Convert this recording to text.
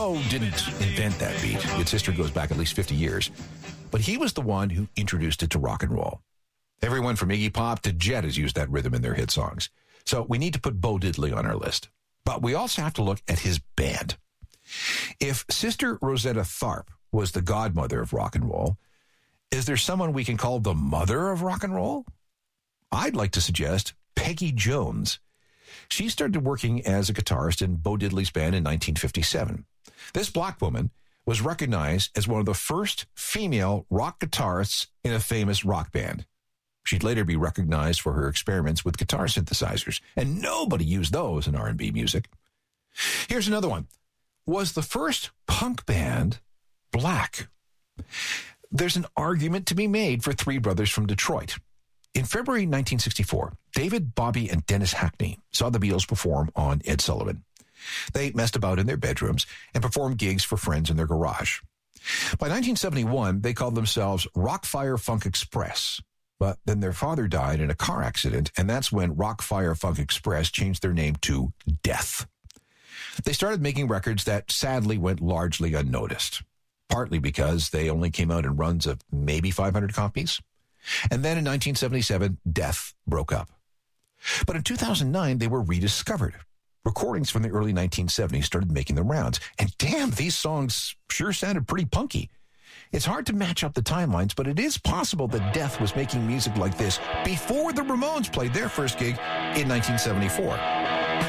Joe didn't invent that beat. Its history goes back at least 50 years. But he was the one who introduced it to rock and roll. Everyone from Iggy Pop to Jet has used that rhythm in their hit songs. So we need to put Bo Diddley on our list. But we also have to look at his band. If Sister Rosetta Tharpe was the godmother of rock and roll, is there someone we can call the mother of rock and roll? I'd like to suggest Peggy Jones. She started working as a guitarist in Bo Diddley's band in 1957. This black woman was recognized as one of the first female rock guitarists in a famous rock band. She'd later be recognized for her experiments with guitar synthesizers, and nobody used those in R&B music. Here's another one. Was the first punk band black? There's an argument to be made for three brothers from Detroit. In February 1964, David, Bobby, and Dennis Hackney saw the Beatles perform on Ed Sullivan. They messed about in their bedrooms and performed gigs for friends in their garage. By 1971, they called themselves Rockfire Funk Express. But then their father died in a car accident, and that's when Rockfire Funk Express changed their name to Death. They started making records that sadly went largely unnoticed, partly because they only came out in runs of maybe 500 copies. And then in 1977, Death broke up. But in 2009, they were rediscovered. Recordings from the early 1970s started making the rounds. And damn, these songs sure sounded pretty punky. It's hard to match up the timelines, but it is possible that Death was making music like this before the Ramones played their first gig in 1974.